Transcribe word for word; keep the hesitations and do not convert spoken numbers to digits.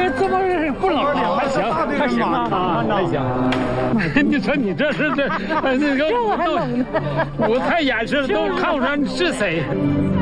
这不是不冷吗？还行，还行啊，还行。你说你这是这那个， 这我还冷呢， 我太眼识了，都看不出来你是谁。